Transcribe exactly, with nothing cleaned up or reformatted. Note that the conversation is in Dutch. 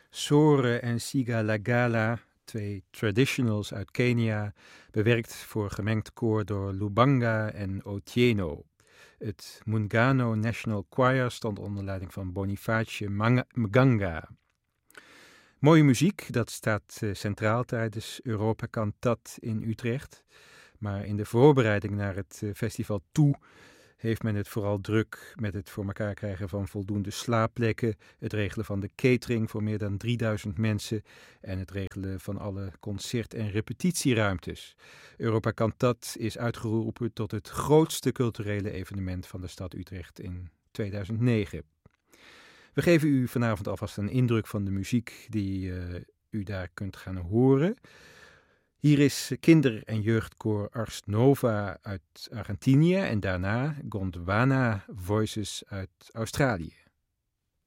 Sore en Sigalagala, twee traditionals uit Kenia, bewerkt voor gemengd koor door Lubanga en Otieno. Het Muungano National Choir stond onder leiding van Boniface Manga- Mganga. Mooie muziek, dat staat uh, centraal tijdens Europa Cantat in Utrecht. Maar in de voorbereiding naar het uh, festival toe heeft men het vooral druk met het voor elkaar krijgen van voldoende slaapplekken, het regelen van de catering voor meer dan drieduizend mensen en het regelen van alle concert- en repetitieruimtes. Europa Cantat is uitgeroepen tot het grootste culturele evenement van de stad Utrecht in tweeduizend negen. We geven u vanavond alvast een indruk van de muziek die uh, u daar kunt gaan horen. Hier is kinder- en jeugdkoor Ars Nova uit Argentinië en daarna Gondwana Voices uit Australië.